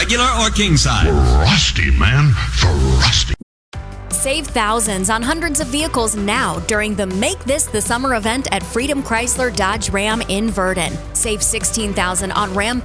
regular or king size? Frosty, man. Frosty. Save thousands on hundreds of vehicles now during the Make This the Summer event at Freedom Chrysler Dodge Ram in Verdon. Save $16,000 on Ram